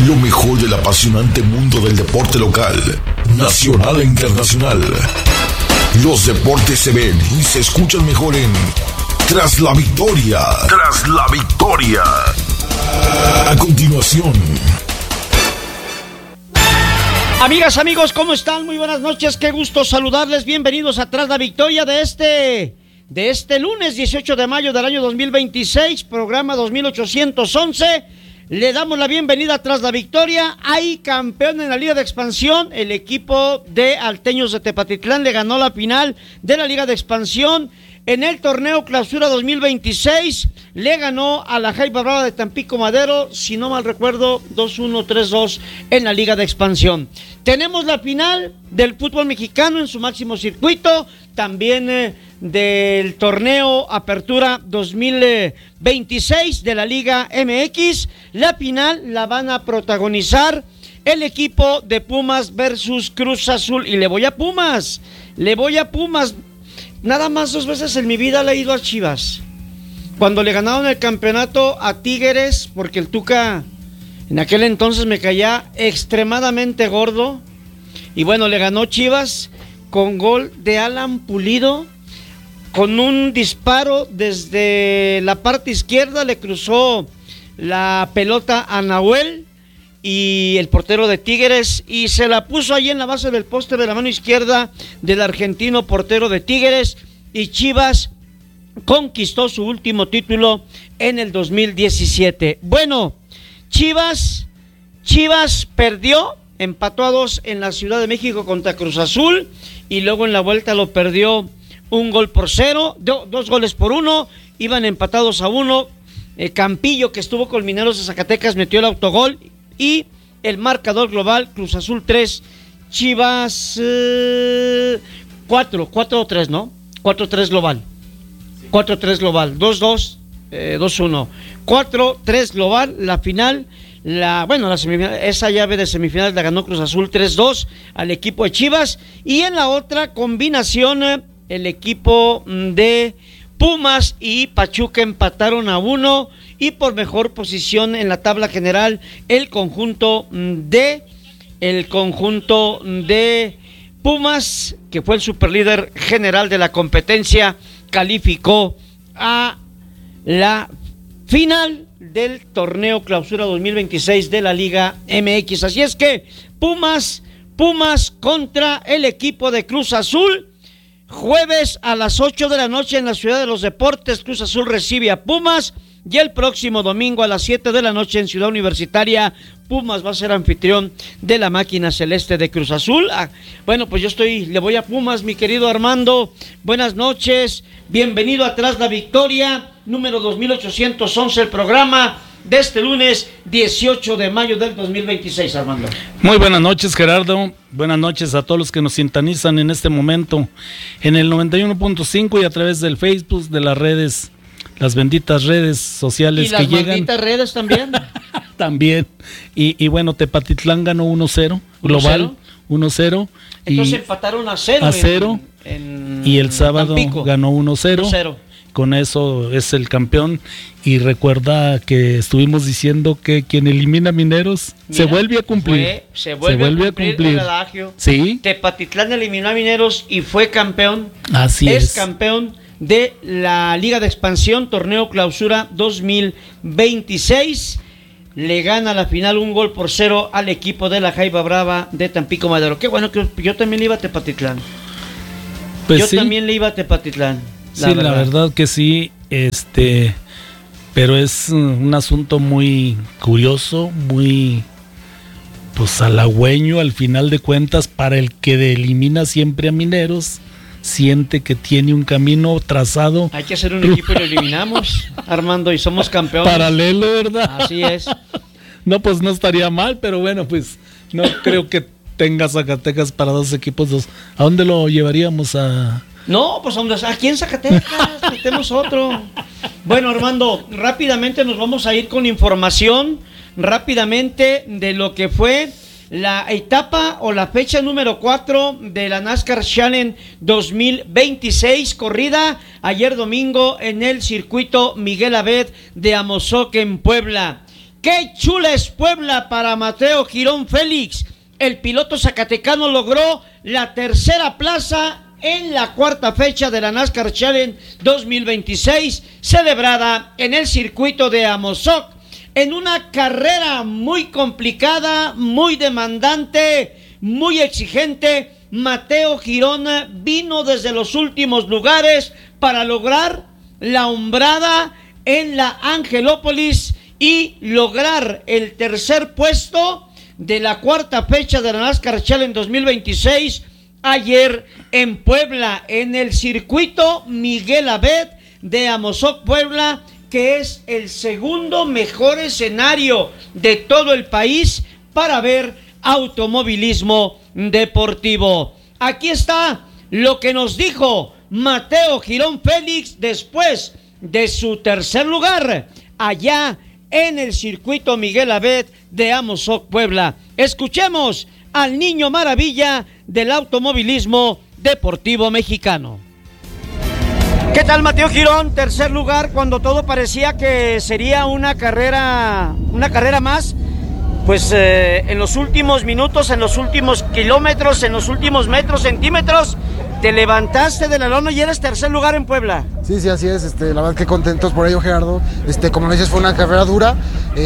Lo mejor del apasionante mundo del deporte local, nacional e internacional. Los deportes se ven y se escuchan mejor en Tras la Victoria. Tras la Victoria. A continuación. Amigas, amigos, ¿cómo están? Muy buenas noches, qué gusto saludarles. Bienvenidos a Tras la Victoria de este lunes 18 de mayo del año 2026, programa 2811. Le damos la bienvenida Tras la Victoria. Hay campeón en la Liga de Expansión. El equipo de Alteños de Tepatitlán le ganó la final de la Liga de Expansión. En el torneo Clausura 2026 le ganó a la Jaiba Brava de Tampico Madero, si no mal recuerdo, 2-1, 3-2 en la Liga de Expansión. Tenemos la final del fútbol mexicano en su máximo circuito, también del torneo Apertura 2026 de la Liga MX. La final la van a protagonizar el equipo de Pumas versus Cruz Azul. Y le voy a Pumas. Nada más 2 veces en mi vida le he ido a Chivas. Cuando le ganaron el campeonato a Tigres, porque el Tuca en aquel entonces me caía extremadamente gordo. Y bueno, le ganó Chivas con gol de Alan Pulido, con un disparo desde la parte izquierda, le cruzó la pelota a Nahuel y el portero de Tigres, y se la puso ahí en la base del poste de la mano izquierda del argentino portero de Tigres, y Chivas conquistó su último título en el 2017. Bueno, Chivas perdió, empató a 2 en la Ciudad de México contra Cruz Azul, y luego en la vuelta lo perdió 1-0, 2 goles por 1, iban empatados a 1. Campillo, que estuvo con Mineros de Zacatecas, metió el autogol. Y el marcador global, Cruz Azul 3, Chivas 4-3, ¿no? 4-3 global. 4-3 global, 2-2, 2-1. 4-3 global, la final, la semifinal, esa llave de semifinales la ganó Cruz Azul 3-2 al equipo de Chivas. Y en la otra combinación, el equipo de Pumas y Pachuca empataron a 1, y por mejor posición en la tabla general el conjunto de Pumas, que fue el superlíder general de la competencia, calificó a la final del torneo Clausura 2026 de la Liga MX. Así es que Pumas contra el equipo de Cruz Azul. Jueves a las 8 de la noche en la Ciudad de los Deportes, Cruz Azul recibe a Pumas, y el próximo domingo a las 7 de la noche en Ciudad Universitaria, Pumas va a ser anfitrión de la máquina celeste de Cruz Azul. Bueno, pues le voy a Pumas, mi querido Armando. Buenas noches, bienvenido a Tras la Victoria, número 2811, el programa de este lunes 18 de mayo del 2026, Armando. Muy buenas noches, Gerardo. Buenas noches a todos los que nos sintonizan en este momento en el 91.5 y a través del Facebook, de las redes, las benditas redes sociales que llegan. Y las benditas redes también. También. Y bueno, Tepatitlán ganó 1-0, global 1-0. Entonces empataron a 0. A 0. Y el sábado Tampico ganó 1-0. Con eso es el campeón. Y recuerda que estuvimos diciendo que quien elimina Mineros se vuelve a cumplir. Se vuelve a cumplir el adagio. Sí. Tepatitlán eliminó a Mineros y fue campeón. Así es. Es campeón de la Liga de Expansión, torneo Clausura 2026. Le gana la final 1-0 al equipo de la Jaiba Brava de Tampico Madero. Qué bueno que yo también le iba a Tepatitlán. Pues también le iba a Tepatitlán. La verdad que sí, pero es un asunto muy curioso, muy halagüeño al final de cuentas para el que elimina siempre a Mineros. Siente que tiene un camino trazado. Hay que hacer un equipo y lo eliminamos, Armando, y somos campeones. Paralelo, ¿verdad? Así es. No, pues no estaría mal, pero bueno, pues no creo que tenga Zacatecas para 2 equipos. ¿A dónde lo llevaríamos a...? No, pues aquí en Zacatecas metemos otro. Bueno, Armando, rápidamente nos vamos a ir con información rápidamente de lo que fue la etapa o la fecha número 4 de la NASCAR Challenge 2026, corrida ayer domingo en el circuito Miguel Abed de Amozoc en Puebla. ¡Qué chula es Puebla para Mateo Girón Félix! El piloto zacatecano logró la tercera plaza en la cuarta fecha de la NASCAR Challenge 2026, celebrada en el circuito de Amozoc, en una carrera muy complicada, muy demandante, muy exigente. Mateo Girón vino desde los últimos lugares para lograr la hombrada en la Angelópolis y lograr el tercer puesto de la cuarta fecha de la NASCAR Challenge 2026 ayer en Puebla, en el circuito Miguel Abed de Amozoc, Puebla, que es el segundo mejor escenario de todo el país para ver automovilismo deportivo. Aquí está lo que nos dijo Mateo Girón Félix después de su tercer lugar allá en el circuito Miguel Abed de Amozoc, Puebla. Escuchemos al niño maravilla del automovilismo deportivo mexicano. ¿Qué tal, Mateo Girón? Tercer lugar cuando todo parecía que sería una carrera más. Pues en los últimos minutos, en los últimos kilómetros, en los últimos metros, centímetros, te levantaste de la lona y eres tercer lugar en Puebla. Sí, así es, la verdad que contentos por ello, Gerardo. Como lo dices, fue una carrera dura.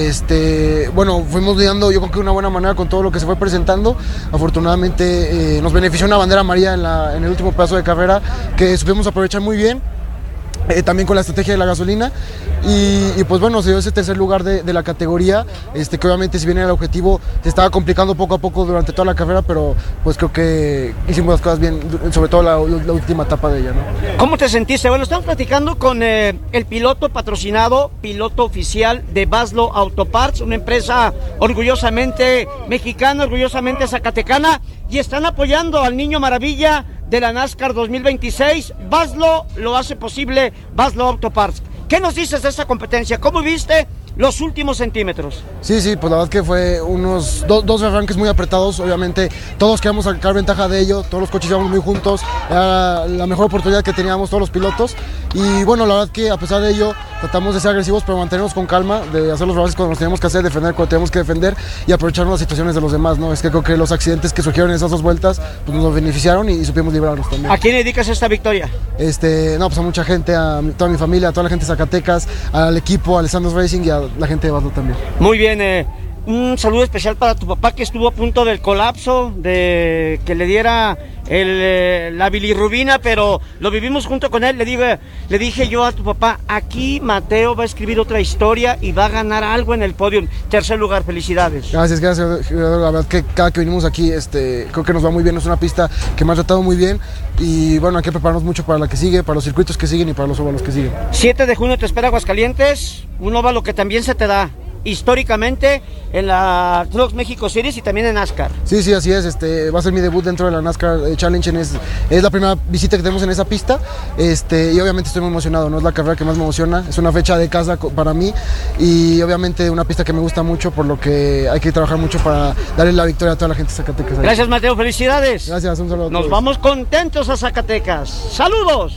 Bueno, fuimos lidiando, yo creo que de una buena manera con todo lo que se fue presentando. Afortunadamente nos benefició una bandera amarilla en el último pedazo de carrera que supimos aprovechar muy bien. También con la estrategia de la gasolina y pues bueno, se dio ese tercer lugar de la categoría, que obviamente si bien era el objetivo se estaba complicando poco a poco durante toda la carrera, pero pues creo que hicimos las cosas bien, sobre todo la última etapa de ella, ¿no? ¿Cómo te sentiste? Bueno, estamos platicando con el piloto patrocinado, piloto oficial de Baslo Auto Parts, una empresa orgullosamente mexicana, orgullosamente zacatecana, y están apoyando al niño maravilla de la NASCAR 2026. Baslo lo hace posible, Baslo Auto Parts. ¿Qué nos dices de esta competencia? ¿Cómo viste los últimos centímetros? Sí, pues la verdad que fue unos dos arranques muy apretados. Obviamente todos queríamos sacar ventaja de ello, todos los coches íbamos muy juntos, era la mejor oportunidad que teníamos todos los pilotos y bueno, la verdad que a pesar de ello tratamos de ser agresivos pero mantenernos con calma, de hacer los balances cuando nos teníamos que hacer, defender cuando teníamos que defender y aprovecharnos las situaciones de los demás, ¿no? Es que creo que los accidentes que surgieron en esas dos vueltas pues nos beneficiaron y supimos librarnos también. ¿A quién dedicas esta victoria? No, pues a mucha gente, a toda mi familia, a toda la gente de Zacatecas, al equipo, a Alessandro's Racing y a la gente de Baslo también. Muy bien, un saludo especial para tu papá que estuvo a punto del colapso, de que le diera la bilirrubina, pero lo vivimos junto con él. Le dije yo a tu papá, aquí Mateo va a escribir otra historia y va a ganar algo en el podio. Tercer lugar, felicidades. Gracias, la verdad que cada que venimos aquí creo que nos va muy bien, es una pista que me ha tratado muy bien y bueno, hay que prepararnos mucho para la que sigue, para los circuitos que siguen y para los óvalos que siguen. 7 de junio te espera Aguascalientes, un óvalo que también se te da históricamente en la Trucks México Series y también en NASCAR. Sí, así es, va a ser mi debut dentro de la NASCAR Challenge, es la primera visita que tenemos en esa pista, y obviamente estoy muy emocionado, no es la carrera que más me emociona, es una fecha de casa para mí y obviamente una pista que me gusta mucho, por lo que hay que trabajar mucho para darle la victoria a toda la gente de Zacatecas. Gracias, Mateo, felicidades. Gracias, un saludo a todos. Nos vamos contentos a Zacatecas. ¡Saludos!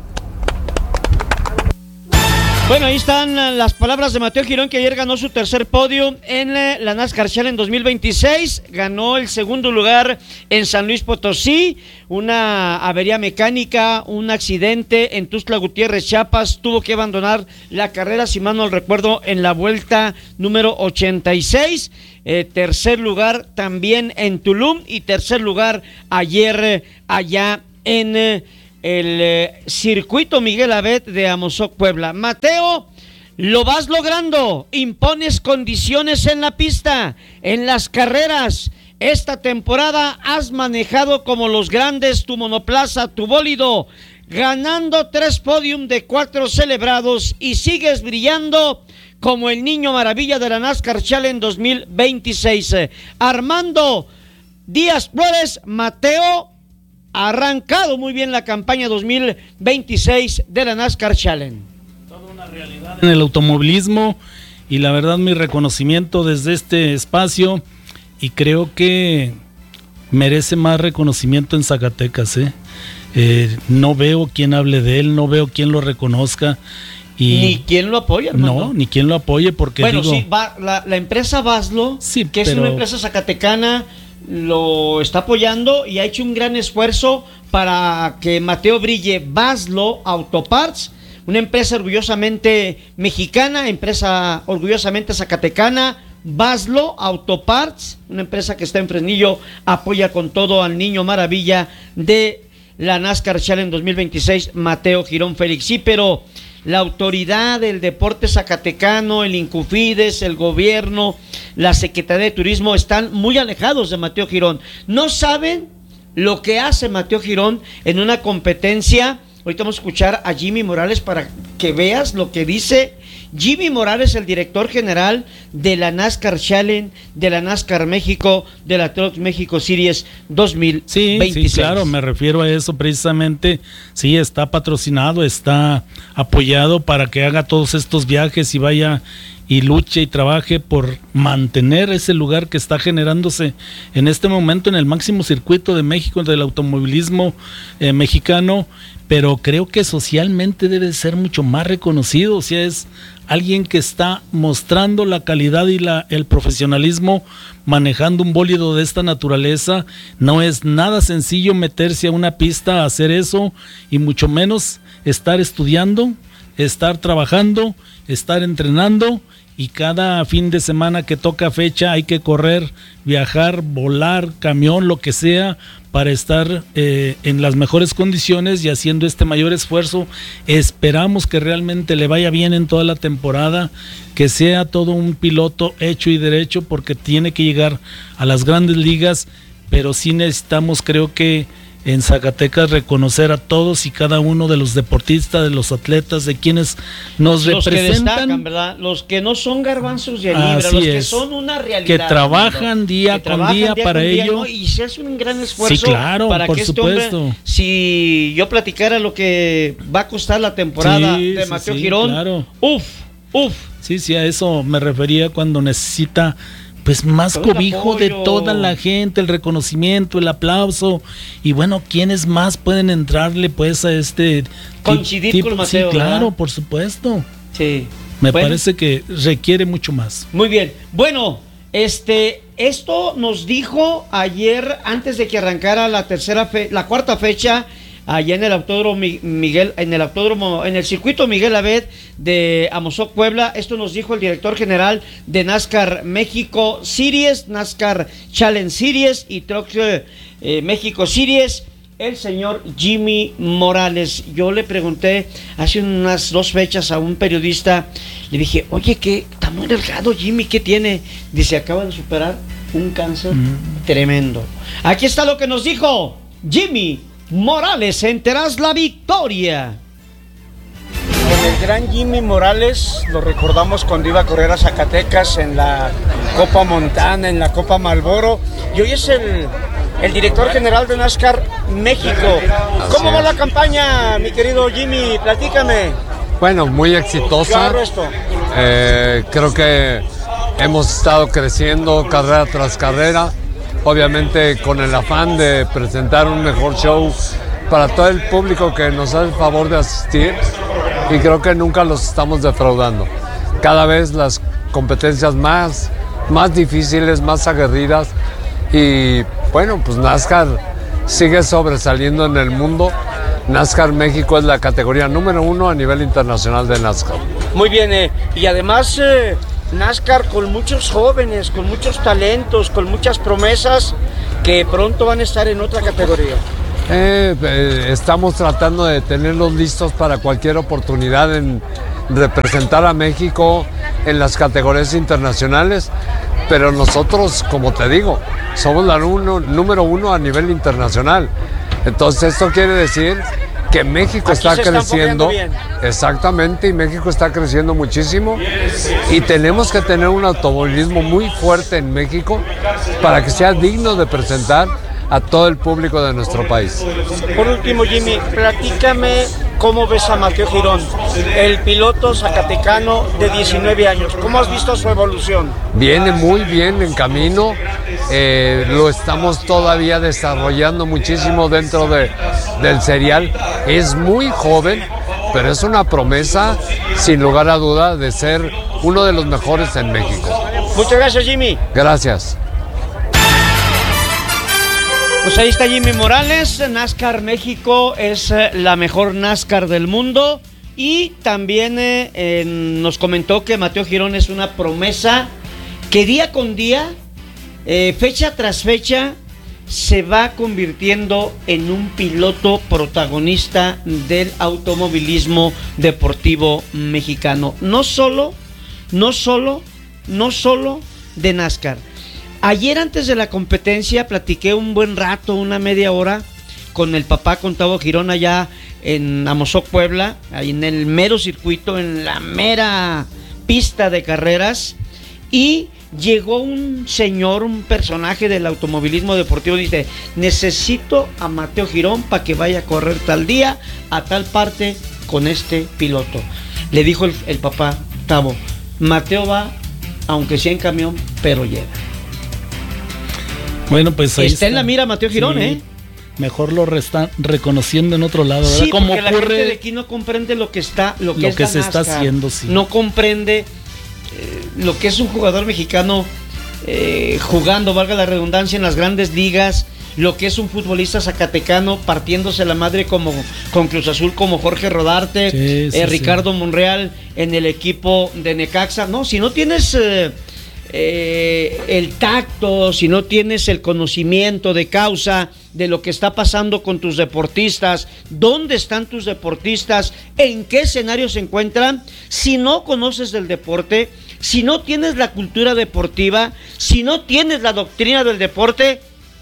Bueno, ahí están las palabras de Mateo Girón, que ayer ganó su tercer podio en la NASCAR Challenge 2026. Ganó el segundo lugar en San Luis Potosí. Una avería mecánica, un accidente en Tuxtla Gutiérrez, Chiapas. Tuvo que abandonar la carrera, si mal no recuerdo, en la vuelta número 86. Tercer lugar también en Tulum y tercer lugar ayer allá en el circuito Miguel Abed de Amozoc, Puebla. Mateo, lo vas logrando, impones condiciones en la pista, en las carreras. Esta temporada has manejado como los grandes tu monoplaza, tu bólido, ganando 3 podium de 4 celebrados y sigues brillando como el niño maravilla de la NASCAR Challenge 2026. Armando Díaz Flores, Mateo, ha arrancado muy bien la campaña 2026 de la NASCAR Challenge. Toda una realidad en el automovilismo y la verdad mi reconocimiento desde este espacio, y creo que merece más reconocimiento en Zacatecas. No veo quien hable de él, no veo quien lo reconozca Y ni quién lo apoya, hermano. No, ni quién lo apoye, porque bueno, sí, la empresa Baslo, sí, que es una empresa zacatecana, lo está apoyando y ha hecho un gran esfuerzo para que Mateo brille. Baslo Autoparts, una empresa orgullosamente mexicana, empresa orgullosamente zacatecana. Baslo Autoparts, una empresa que está en Fresnillo, apoya con todo al niño maravilla de la NASCAR Challenge 2026, Mateo Girón Félix. Sí, pero la autoridad del deporte zacatecano, el Incufides, el gobierno, la Secretaría de Turismo están muy alejados de Mateo Girón. No saben lo que hace Mateo Girón en una competencia. Ahorita vamos a escuchar a Jimmy Morales para que veas lo que dice Jimmy Morales, el director general de la NASCAR Challenge, de la NASCAR México, de la Truck México Series 2026. Sí, claro, me refiero a eso precisamente. Sí, está patrocinado, está apoyado para que haga todos estos viajes y vaya y luche y trabaje por mantener ese lugar que está generándose en este momento en el máximo circuito de México del automovilismo mexicano, pero creo que socialmente debe ser mucho más reconocido. O sea, es alguien que está mostrando la calidad y el profesionalismo manejando un bólido de esta naturaleza. No es nada sencillo meterse a una pista a hacer eso, y mucho menos estar estudiando, estar trabajando, estar entrenando, y cada fin de semana que toca fecha hay que correr, viajar, volar, camión, lo que sea, para estar en las mejores condiciones y haciendo este mayor esfuerzo. Esperamos que realmente le vaya bien en toda la temporada, que sea todo un piloto hecho y derecho, porque tiene que llegar a las grandes ligas, pero sí necesitamos, creo que en Zacatecas, reconocer a todos y cada uno de los deportistas, de los atletas, de quienes nos representan. Los que destacan, ¿verdad? Los que no son garbanzos de libra, los que son una realidad. Que trabajan día con día para ello. ¿no? Y se hace un gran esfuerzo. Sí, claro, para por que supuesto. Hombre, si yo platicara lo que va a costar la temporada de Mateo Girón, claro. uf. Sí, a eso me refería cuando necesita pues más todo cobijo de toda la gente, el reconocimiento, el aplauso, y bueno, ¿quiénes más pueden entrarle pues a este coincidir tipo, con Mateo? Sí, claro, ¿verdad? Por supuesto. Sí. Me parece que requiere mucho más. Muy bien. Bueno, esto nos dijo ayer, antes de que arrancara la cuarta fecha, allá en el autódromo en el circuito Miguel Abed de Amozoc, Puebla. Esto nos dijo el director general de NASCAR México Series, NASCAR Challenge Series y Truck México Series, el señor Jimmy Morales. Yo le pregunté hace unas 2 fechas a un periodista, le dije, oye, ¿qué? Está muy delgado Jimmy, ¿qué tiene? Dice, acaba de superar un cáncer tremendo. Aquí está lo que nos dijo Jimmy Morales en Tras la Victoria. El gran Jimmy Morales lo recordamos cuando iba a correr a Zacatecas en la Copa Montana, en la Copa Marlboro, y hoy es el director general de NASCAR México. ¿Cómo va la campaña, mi querido Jimmy? Platícame. Bueno, muy exitosa. Creo que hemos estado creciendo carrera tras carrera, obviamente con el afán de presentar un mejor show para todo el público que nos hace el favor de asistir, y creo que nunca los estamos defraudando. Cada vez las competencias más difíciles, más aguerridas, y bueno, pues NASCAR sigue sobresaliendo en el mundo. NASCAR México es la categoría número 1 a nivel internacional de NASCAR. Muy bien, y además NASCAR con muchos jóvenes, con muchos talentos, con muchas promesas que pronto van a estar en otra categoría. Estamos tratando de tenerlos listos para cualquier oportunidad en representar a México en las categorías internacionales, pero nosotros, como te digo, somos la número 1 a nivel internacional. Entonces esto quiere decir que México está creciendo, exactamente, y México está creciendo muchísimo, y tenemos que tener un automovilismo muy fuerte en México para que sea digno de presentar a todo el público de nuestro país. Por último, Jimmy, platícame cómo ves a Mateo Girón, el piloto zacatecano de 19 años. ¿Cómo has visto su evolución? Viene muy bien en camino, lo estamos todavía desarrollando muchísimo dentro del serial. Es muy joven, pero es una promesa, sin lugar a duda, de ser uno de los mejores en México. Muchas gracias, Jimmy. Gracias. Pues ahí está Jimmy Morales. NASCAR México es la mejor NASCAR del mundo. Y también nos comentó que Mateo Girón es una promesa que día con día, fecha tras fecha, se va convirtiendo en un piloto protagonista del automovilismo deportivo mexicano. No solo de NASCAR. Ayer antes de la competencia platiqué un buen rato, una media hora, con el papá, con Tavo Girón, allá en Amozoc, Puebla, ahí en el mero circuito, en la mera pista de carreras, y llegó un señor, un personaje del automovilismo deportivo, dice: necesito a Mateo Girón para que vaya a correr tal día, a tal parte con este piloto. Le dijo el papá, Tavo, Mateo va, aunque sea en camión, pero llega. Bueno, pues ahí está en la mira Mateo Girón, sí. Mejor lo están reconociendo en otro lado, ¿verdad? Sí, porque la gente de aquí no comprende lo que se está haciendo, sí. No comprende lo que es un jugador mexicano jugando, valga la redundancia, en las grandes ligas, lo que es un futbolista zacatecano partiéndose la madre como con Cruz Azul, como Jorge Rodarte, Ricardo Monreal en el equipo de Necaxa. No, si no tienes el tacto, si no tienes el conocimiento de causa de lo que está pasando con tus deportistas, dónde están tus deportistas, en qué escenario se encuentran, si no conoces del deporte, si no tienes la cultura deportiva, si no tienes la doctrina del deporte,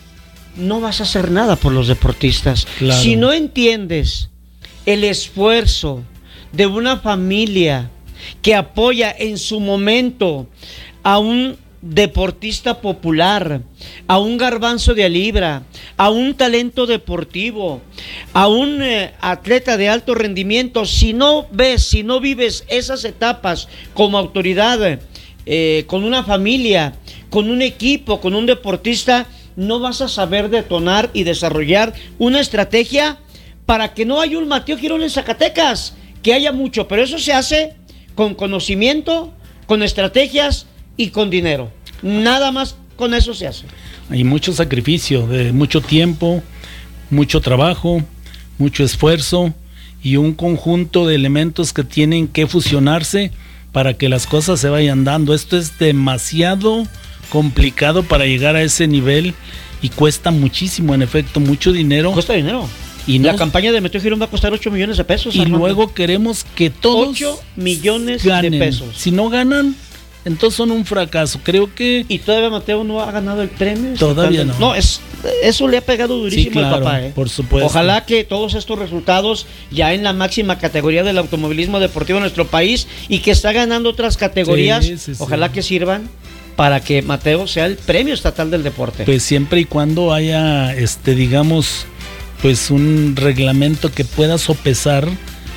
no vas a hacer nada por los deportistas. Claro. Si no entiendes el esfuerzo de una familia que apoya en su momento a un deportista popular, a un garbanzo de a libra, a un talento deportivo, a un atleta de alto rendimiento, si no vives esas etapas como autoridad, con una familia, con un equipo, con un deportista, no vas a saber detonar y desarrollar una estrategia para que no haya un Mateo Girón en Zacatecas, que haya mucho, pero eso se hace con conocimiento, con estrategias y con dinero. Nada más con eso se hace. Hay mucho sacrificio, de mucho tiempo, mucho trabajo, mucho esfuerzo y un conjunto de elementos que tienen que fusionarse para que las cosas se vayan dando. Esto es demasiado complicado para llegar a ese nivel y cuesta muchísimo, en efecto, mucho dinero. Cuesta dinero. Y la campaña de Mateo Girón va a costar 8 millones de pesos. Y Armando, luego queremos que todos 8 millones ganen. De pesos. Si no ganan, entonces son un fracaso. Creo que... ¿Y todavía Mateo no ha ganado el premio? Todavía no. No, eso le ha pegado durísimo, sí, claro, al papá. Por supuesto. Ojalá que todos estos resultados ya en la máxima categoría del automovilismo deportivo en nuestro país y que está ganando otras categorías, ojalá que sirvan para que Mateo sea el premio estatal del deporte. Pues siempre y cuando haya, digamos, pues un reglamento que pueda sopesar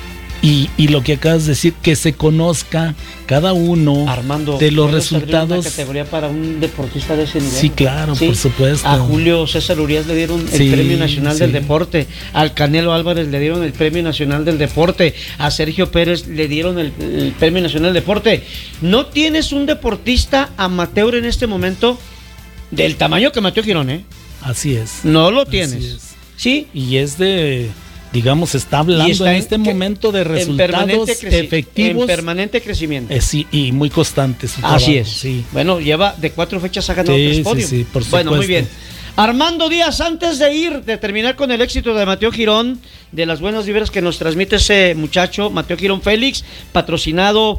y lo que acabas de decir, que se conozca cada uno, Armando, de los resultados. ¿Una categoría para un deportista de ese nivel? Sí, claro, ¿sí? Por supuesto. A Julio César Urías le dieron el Premio Nacional del Deporte, al Canelo Álvarez le dieron el Premio Nacional del Deporte, a Sergio Pérez le dieron el Premio Nacional del Deporte. No tienes un deportista amateur en este momento del tamaño que Mateo Girón, Así es. No lo tienes. ¿Sí? Y es de... digamos, está hablando en este momento de resultados efectivos. En permanente crecimiento. Sí, y muy constante su trabajo. Así es. Sí. Bueno, lleva de 4 fechas ha ganado 3 podios. Sí, por supuesto. Bueno, muy bien. Armando Díaz, antes de terminar con el éxito de Mateo Girón, de las buenas vibras que nos transmite ese muchacho, Mateo Girón Félix, patrocinado